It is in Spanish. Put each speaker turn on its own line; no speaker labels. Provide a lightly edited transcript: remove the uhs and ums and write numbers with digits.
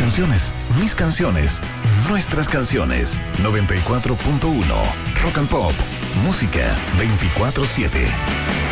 canciones, mis canciones, nuestras canciones. 94.1 Rock and Pop. Música 24/7.